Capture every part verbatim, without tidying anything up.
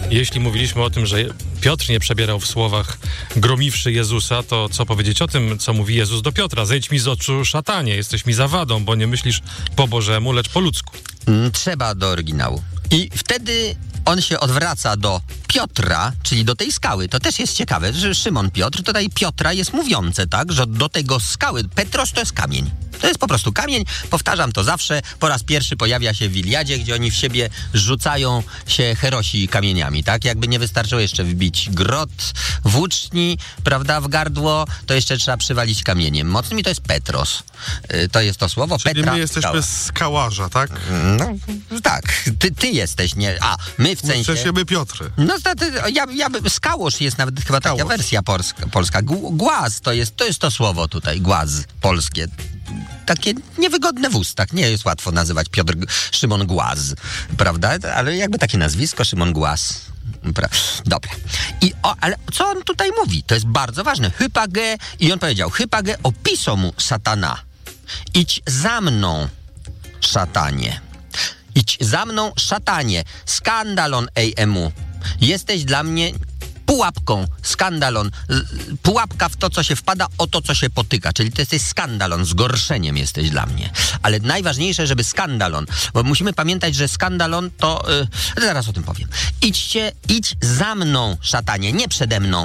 Jeśli mówiliśmy o tym, że Piotr nie przebierał w słowach gromiwszy Jezusa, to co powiedzieć o tym, co mówi Jezus do Piotra? Zejdź mi z oczu, szatanie, jesteś mi zawadą, bo nie myślisz po Bożemu, lecz po ludzku. Trzeba do oryginału. I wtedy on się odwraca do Piotra, czyli do tej skały. To też jest ciekawe, że Szymon Piotr, tutaj Piotra jest mówiące, tak, że do tego skały, Petros to jest kamień. To jest po prostu kamień, powtarzam to zawsze, po raz pierwszy pojawia się w Iliadzie, gdzie oni w siebie rzucają się herosi kamieniami, tak? Jakby nie wystarczyło jeszcze wbić grot, włóczni, prawda, w gardło, to jeszcze trzeba przywalić kamieniem mocnym i to jest Petros. Yy, to jest to słowo, Czyli Petra, my jesteśmy skała. skałaża, tak? No, tak, ty, ty jesteś, nie, a my w sensie... W sensie my Piotry. No, ja, ja, skałosz jest nawet chyba taka Skałosz. wersja polska. polska. Głaz to jest, to jest to słowo tutaj, głaz polskie. Takie niewygodne w ustach. Nie jest łatwo nazywać Piotr Szymon Głaz, prawda? Ale jakby takie nazwisko, Szymon Głaz. Pra- Dobra. I o, ale co on tutaj mówi? To jest bardzo ważne. Hypage, i on powiedział, hypage opiso mu satana. Idź za mną, szatanie. Idź za mną, szatanie. Skandalon ej emu. Jesteś dla mnie pułapką, skandalon, pułapka w to, co się wpada, o to, co się potyka. Czyli to jesteś skandalon, zgorszeniem jesteś dla mnie. Ale najważniejsze, żeby skandalon, bo musimy pamiętać, że skandalon to... Yy, zaraz o tym powiem. Idźcie, idź za mną, szatanie, nie przede mną.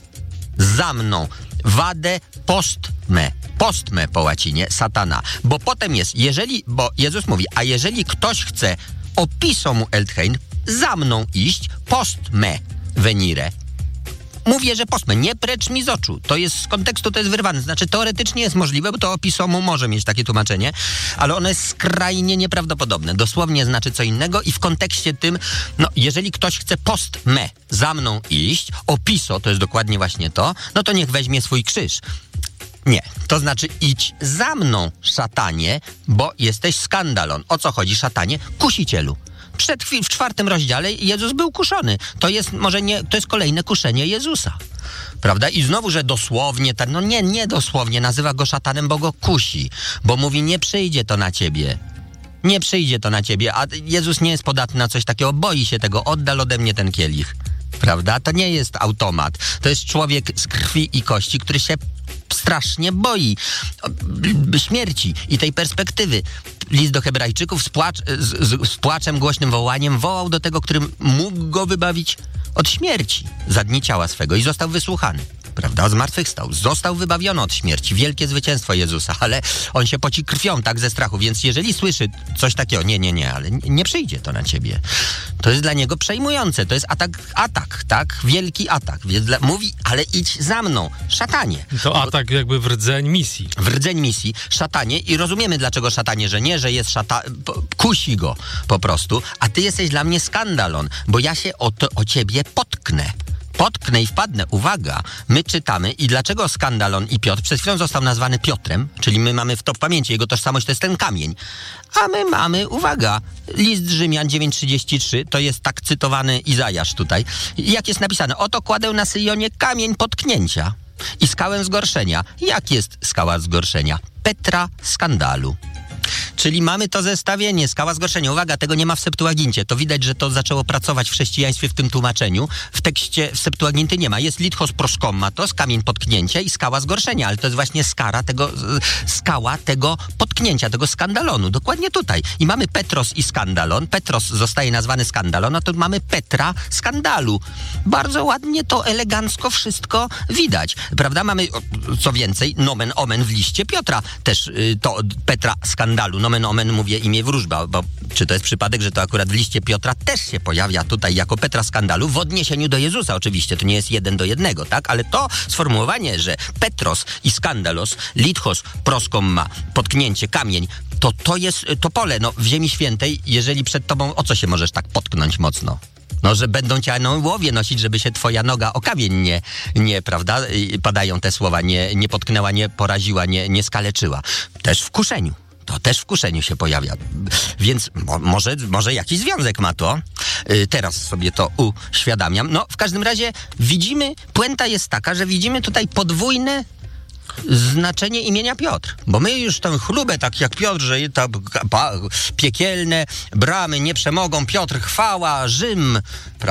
Za mną. Vade post me. Post me po łacinie, satana. Bo potem jest, jeżeli, bo Jezus mówi, a jeżeli ktoś chce opiso mu elthein, za mną iść, post me venire. Mówię, że postmę, nie precz mi z oczu. To jest z kontekstu, to jest wyrwane. Znaczy teoretycznie jest możliwe, bo to opisomu może mieć takie tłumaczenie, ale ono jest skrajnie nieprawdopodobne. Dosłownie znaczy co innego i w kontekście tym, no jeżeli ktoś chce post me, za mną iść, opiso, to jest dokładnie właśnie to, no to niech weźmie swój krzyż. Nie, to znaczy idź za mną, szatanie, bo jesteś skandalon. O co chodzi, szatanie? Kusicielu. Przed chwil, w czwartym rozdziale Jezus był kuszony. To jest może nie, to jest kolejne kuszenie Jezusa. Prawda? I znowu, że dosłownie, tak, no nie, nie dosłownie, nazywa go szatanem, bo go kusi. Bo mówi, nie przyjdzie to na ciebie. Nie przyjdzie to na ciebie. A Jezus nie jest podatny na coś takiego, boi się tego, oddal ode mnie ten kielich. Prawda? To nie jest automat. To jest człowiek z krwi i kości, który się strasznie boi śmierci i tej perspektywy. List do Hebrajczyków z, płacz, z, z, z płaczem, głośnym wołaniem wołał do tego, który mógł go wybawić od śmierci za dni ciała swego i został wysłuchany. Prawda? Zmartwychwstał. Został wybawiony od śmierci. Wielkie zwycięstwo Jezusa, ale on się poci krwią tak ze strachu, więc jeżeli słyszy coś takiego, nie, nie, nie, ale nie, nie przyjdzie to na ciebie. To jest dla niego przejmujące. To jest atak, atak, tak? Wielki atak. Więc dla, mówi, ale idź za mną, szatanie. To atak jakby w rdzeń misji. W rdzeń misji, szatanie i rozumiemy dlaczego szatanie, że nie, że jest szata... kusi go po prostu, a ty jesteś dla mnie skandalon, bo ja się o, to, o ciebie potknę. Potknę i wpadnę. Uwaga, my czytamy i dlaczego skandalon i Piotr przed chwilą został nazwany Piotrem, czyli my mamy w to w pamięci, jego tożsamość to jest ten kamień. A my mamy, uwaga, list Rzymian dziewięć trzydzieści trzy, to jest tak cytowany Izajasz tutaj. Jak jest napisane, oto kładę na Syjonie kamień potknięcia i skałę zgorszenia. Jak jest skała zgorszenia? Petra skandalu. Czyli mamy to zestawienie, skała zgorszenia. Uwaga, tego nie ma w Septuagincie. To widać, że to zaczęło pracować w chrześcijaństwie w tym tłumaczeniu. W tekście w Septuaginty nie ma. Jest lithos proskommatos, kamień potknięcia i skała zgorszenia, ale to jest właśnie skara tego, skała tego potknięcia, tego skandalonu. Dokładnie tutaj. I mamy Petros i skandalon. Petros zostaje nazwany skandalon, a tu mamy Petra skandalu. Bardzo ładnie to elegancko wszystko widać. Prawda? Mamy, co więcej, nomen omen w liście Piotra. Też y, to Petra skandalu. Nomen omen mówię imię wróżba, bo czy to jest przypadek, że to akurat w liście Piotra też się pojawia tutaj jako Petra skandalu w odniesieniu do Jezusa oczywiście, to nie jest jeden do jednego, tak? Ale to sformułowanie, że Petros i skandalos, lithos proskomma, potknięcie, kamień, to to jest to pole, no w Ziemi Świętej, jeżeli przed tobą, o co się możesz tak potknąć mocno? No, że będą cię na łowie nosić, żeby się twoja noga o kamień nie, nie prawda, padają te słowa, nie, nie potknęła, nie poraziła, nie, nie skaleczyła. Też w kuszeniu. To też w kuszeniu się pojawia. Więc mo, może, może jakiś związek ma to. Yy, teraz sobie to uświadamiam. No, w każdym razie widzimy, puenta jest taka, że widzimy tutaj podwójne znaczenie imienia Piotr. Bo my już tę chlubę, tak jak Piotr, że ta, pa, piekielne bramy nie przemogą, Piotr chwała, Rzym,